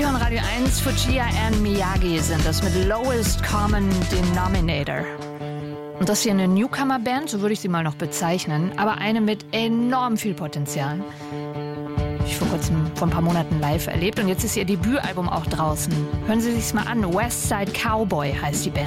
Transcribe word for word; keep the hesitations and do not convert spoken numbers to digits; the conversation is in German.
Sie hören Radio eins, Fujia and Miyagi sind das mit Lowest Common Denominator. Und das hier eine Newcomer-Band, so würde ich sie mal noch bezeichnen, aber eine mit enorm viel Potenzial. Ich vor kurzem, vor ein paar Monaten live erlebt und jetzt ist ihr Debütalbum auch draußen. Hören Sie sich's mal an, West Side Cowboy heißt die Band.